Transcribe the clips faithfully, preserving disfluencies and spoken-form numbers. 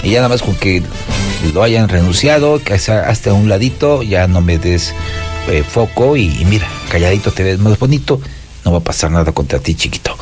Y ya nada más con que lo hayan renunciado, que hasta a un ladito, ya no me des eh, foco y, y mira, calladito te ves más bonito, no va a pasar nada contra ti, chiquito.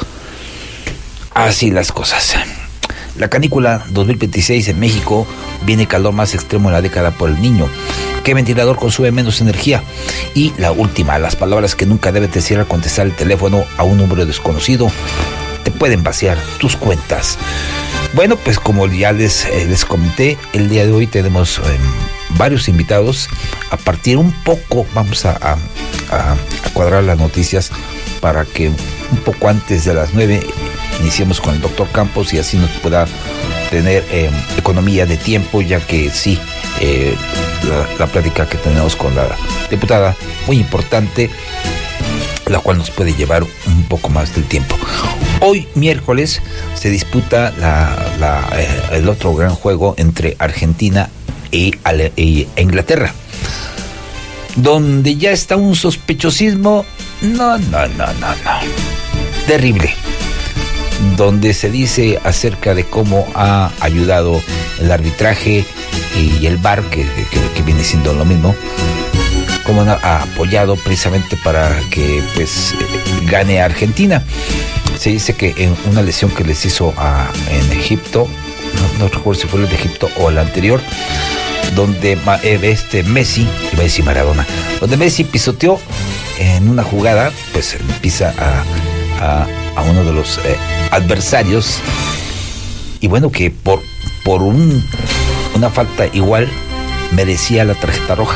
Así las cosas. La canícula dos mil veintiséis en México, viene calor más extremo en la década por el Niño. ¿Qué ventilador consume menos energía? Y la última, las palabras que nunca debes decir al contestar el teléfono a un número desconocido te pueden vaciar tus cuentas. Bueno, pues como ya les, eh, les comenté, el día de hoy tenemos eh, varios invitados. A partir un poco, vamos a, a, a, a cuadrar las noticias para que un poco antes de las nueve iniciemos con el doctor Campos y así nos pueda tener eh, economía de tiempo, ya que sí, eh, la, la plática que tenemos con la diputada, muy importante, la cual nos puede llevar un poco más del tiempo. Hoy, miércoles, se disputa la, la, eh, el otro gran juego entre Argentina e, e Inglaterra, donde ya está un sospechosismo, no, no, no, no, no, terrible, donde se dice acerca de cómo ha ayudado el arbitraje y el V A R, que, que, que viene siendo lo mismo, cómo ha apoyado precisamente para que pues gane a Argentina. Se dice que en una lesión que les hizo a, en Egipto, no, no recuerdo si fue el de Egipto o el anterior, donde este Messi, iba a decir Maradona, donde Messi pisoteó en una jugada, pues pisa a, a, a uno de los eh, adversarios, y bueno, que por, por un, una falta igual merecía la tarjeta roja.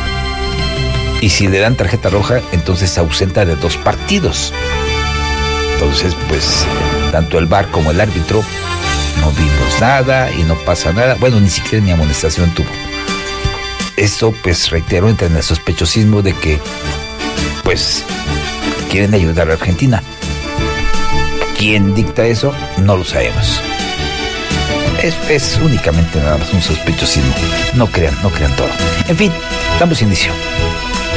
Y si le dan tarjeta roja, entonces se ausenta de dos partidos. Entonces, pues, tanto el V A R como el árbitro no vimos nada y no pasa nada. Bueno, ni siquiera ni amonestación tuvo. Esto, pues, reitero, entra en el sospechosismo de que, pues, quieren ayudar a Argentina. ¿Quién dicta eso? No lo sabemos. Es, es únicamente nada más un sospechosismo. No crean, no crean todo. En fin, damos inicio.